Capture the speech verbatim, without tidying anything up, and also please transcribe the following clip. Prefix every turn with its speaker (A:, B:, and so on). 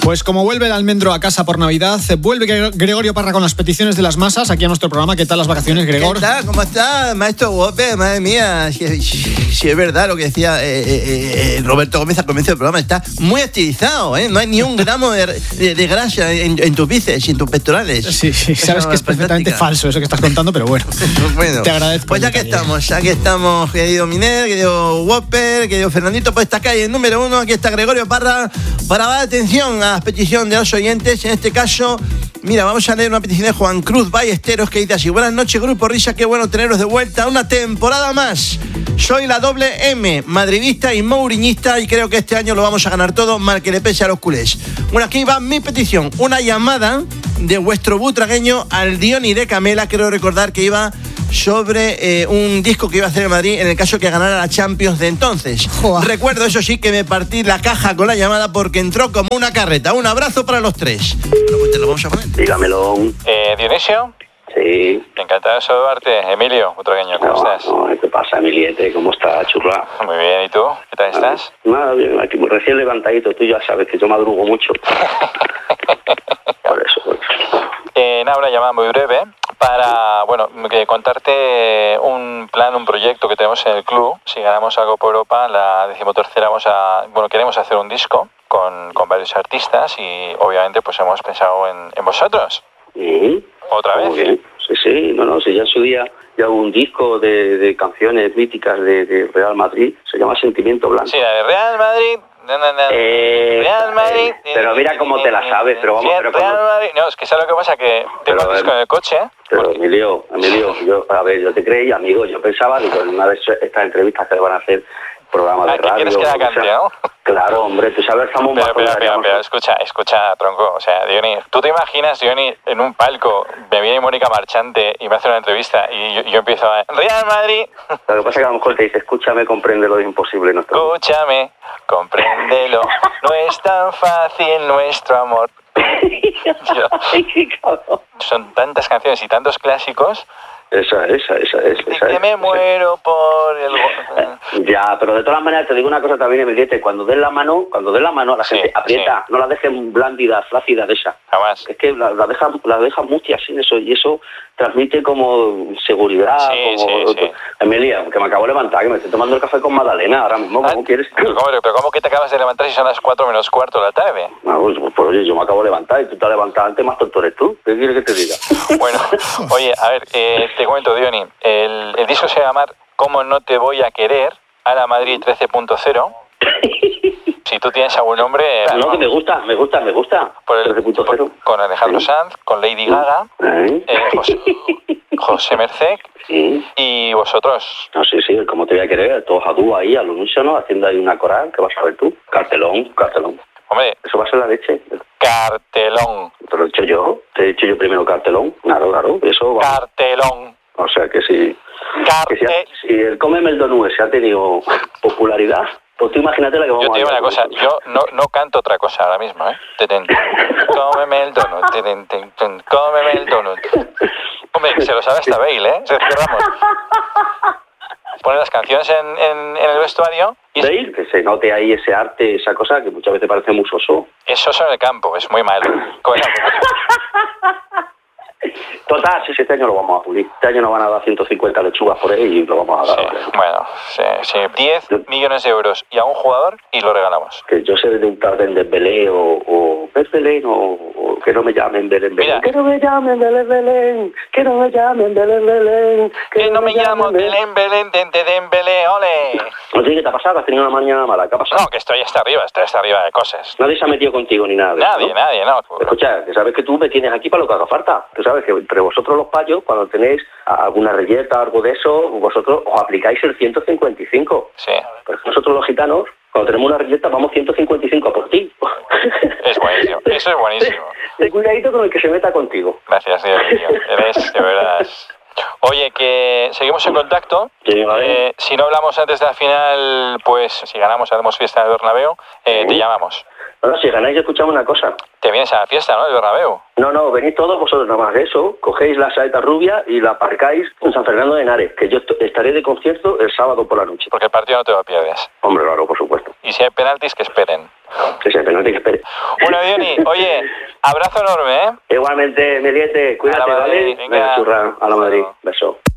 A: Pues como vuelve el almendro a casa por Navidad, vuelve Gregorio Parra con las peticiones de las masas aquí a nuestro programa. ¿Qué tal las vacaciones, Gregor?
B: ¿Qué tal? ¿Cómo está, maestro Wope? Madre mía, si, si, si es verdad lo que decía eh, eh, eh, Roberto Gómez al comienzo del programa, está muy estilizado, ¿eh? No hay ni un gramo de, de, de grasa en, en tus bíceps y en tus pectorales.
A: Sí, sí, sabes que es perfectamente falso eso que estás contando, pero bueno,
B: bueno
A: te agradezco.
B: Pues ya que estamos, ya que estamos, querido Miner, querido Wope, querido Fernandito, pues esta calle número uno, aquí está Gregorio Parra para dar atención a las peticiones de los oyentes. En este caso, mira, vamos a leer una petición de Juan Cruz Ballesteros que dice así: buenas noches, Grupo Risa, qué bueno teneros de vuelta una temporada más. Soy la doble M, madridista y mouriñista, y creo que este año lo vamos a ganar todo, mal que le pese a los culés. Bueno, aquí va mi petición, una llamada de vuestro butragueño al Diony de Camela. Quiero recordar que iba sobre eh, un disco que iba a hacer en Madrid en el caso que ganara la Champions de entonces. Joder. Recuerdo, eso sí, que me partí la caja con la llamada porque entró como una carreta. Un abrazo para los tres. Bueno, pues te lo vamos a poner.
C: Dígamelo.
D: Eh, Dionisio.
C: Sí.
D: Encantado de saludarte. Emilio, butragueño, ¿cómo
C: no,
D: estás?
C: No, ¿qué pasa, Emiliete? ¿Cómo estás, churra?
D: Muy bien, ¿y tú? ¿Qué tal estás?
C: Nada, bien, aquí recién levantadito. Tú ya sabes que yo madrugo mucho. Por eso, por eso.
D: Eh, nada, una llamada muy breve para, bueno, que contarte un plan, un proyecto que tenemos en el club. Si ganamos algo por Europa, la decimotercera vamos a, bueno, queremos hacer un disco con, con varios artistas y obviamente pues hemos pensado en, en vosotros.
C: ¿Sí?
D: ¿Otra vez?
C: Muy bien. Sí, sí, no, no, si ya en su día ya hubo un disco de, de canciones míticas de, de Real Madrid, se llama Sentimiento Blanco.
D: Sí, la de Real Madrid. No, no, no.
C: Eh,
D: Real Madrid.
C: Eh, pero mira cómo te la sabes, pero vamos, pero
D: Real
C: cuando...
D: Madrid. No, es que sabes lo que pasa, que tengo el disco en el coche.
C: Pero
D: porque...
C: Emilio, Emilio, yo, a ver, yo te creí, amigo, yo pensaba, digo, en una de estas entrevistas que le van a hacer programa de
D: ah,
C: radio.
D: ¿Quieres que la cante, no?
C: Claro, hombre, tú sabes, estamos
D: pero,
C: más
D: pero, pero, pero, escucha, escucha, tronco, o sea, Diony, ¿tú te imaginas, Diony, en un palco, me viene Mónica Marchante y me hace una entrevista y yo, yo empiezo a... Real Madrid.
C: Lo que pasa es que a lo mejor te dice, escúchame, comprende lo imposible nuestro.
D: Escúchame, compréndelo, no es tan fácil nuestro amor. Yo, son tantas canciones y tantos clásicos.
C: Esa, esa, esa, esa.
D: Y
C: esa
D: que
C: esa,
D: me
C: esa.
D: muero por el...
C: Ya, pero de todas maneras te digo una cosa también, Emiliete, cuando des la mano, cuando des la mano a la
D: sí,
C: gente, aprieta,
D: sí.
C: no la dejes blandida, flácida de esa.
D: Jamás.
C: Es que la, la deja, la deja muy así eso, y eso transmite como seguridad,
D: sí,
C: como...
D: Sí, sí.
C: Emilia, que me acabo de levantar, que me estoy tomando el café con Magdalena ahora mismo, ¿cómo
D: ah,
C: quieres?
D: Pero ¿cómo, pero ¿cómo que te acabas de levantar si son las cuatro menos cuarto de la tarde?
C: No, pues, pues oye, yo me acabo de levantar y tú te has levantado antes, más tonto eres tú. ¿Qué quieres que te diga?
D: Bueno, oye, a ver, eh, te cuento, Diony, el, el disco se llama ¿Cómo no te voy a querer? A la Madrid trece punto cero. Si tú tienes algún nombre...
C: No, no, que me gusta, me gusta, me gusta.
D: Por el,
C: trece punto cero.
D: Por, con Alejandro
C: ¿Sí?
D: Sanz, con Lady Gaga,
C: ¿Eh?
D: eh, José, José Merced
C: ¿Sí?
D: y vosotros.
C: No, sí, sí, como te voy a querer, todos a dúo ahí, al unísono, haciendo ahí una coral, que vas a ver tú. Cartelón, cartelón.
D: Hombre,
C: eso va a ser la leche.
D: Cartelón.
C: Te lo he dicho yo, te he dicho yo primero cartelón. Claro, claro, eso va.
D: Cartelón.
C: O sea que si,
D: Carte...
C: que si, si el Cómeme el Donut se ha tenido popularidad, pues tú imagínate la que vamos a
D: Yo te digo
C: a
D: una cosa, yo no, no canto otra cosa ahora mismo, ¿eh? Ten, ten. Cómeme el donut, ten, ten, ten. Cómeme el donut. Hombre, se lo sabe hasta Bale, ¿eh? Sergio Ramos. Pone las canciones en, en, en el vestuario y...
C: ¿Veis? Que se note ahí ese arte, esa cosa que muchas veces parece muy soso.
D: Es soso en el campo, es muy malo. Coño,
C: total, sí, sí, este año lo vamos a pulir. Este año nos van a dar ciento cincuenta lechugas por ahí y lo vamos a dar.
D: Sí,
C: ¿vale?
D: bueno, sí, sí. diez millones de euros y a un jugador y lo regalamos.
C: Que yo sé de un tal de Belén o, o Belén o, o que no me llamen Belén Belén.
D: Mira.
C: Que no me llamen Belén Belén, que no me llamen Belén Belén.
D: Que, que no me llamo Belén Belén, Dente Dembélé, ole.
C: Oye, ¿qué te ha pasado? ¿Has tenido una mañana mala? ¿Qué ha pasado?
D: No, que estoy hasta arriba, estoy hasta arriba de cosas.
C: Nadie se ha metido contigo ni nada de
D: Nadie,
C: eso, ¿no?
D: nadie, no.
C: Escucha, que sabes que tú me tienes aquí para lo que haga falta. Tú sabes que entre vosotros los payos, cuando tenéis alguna reyeta o algo de eso, vosotros os aplicáis el ciento cincuenta y cinco.
D: Sí.
C: Pero nosotros los gitanos, cuando tenemos una reyeta, vamos ciento cincuenta y cinco a por ti.
D: Es buenísimo, eso es buenísimo.
C: Ten cuidadito con el que se meta contigo.
D: Gracias, Dios mío. Eres, de verdad... Oye, que seguimos en contacto.
C: Sí, vale.
D: eh, si no hablamos antes de la final, pues si ganamos, hacemos fiesta en el Bernabéu, eh,
C: Sí.
D: te llamamos.
C: Bueno, si ganáis, escuchamos una cosa.
D: Te vienes a la fiesta, ¿no? Del Bernabéu.
C: No, no, venid todos vosotros nada más de eso, cogéis la saeta rubia y la aparcáis en San Fernando de Henares, que yo est- estaré de concierto el sábado por la noche.
D: Porque el partido no te lo pierdes.
C: Hombre, claro, por supuesto.
D: Y si hay penaltis, que esperen.
C: Que se no te espere.
D: Bueno, Diony, oye, abrazo enorme, ¿eh?
C: Igualmente, Meliete, cuídate,
D: A la Madrid,
C: ¿vale?
D: venga.
C: Venga, churra, a la Madrid. Beso.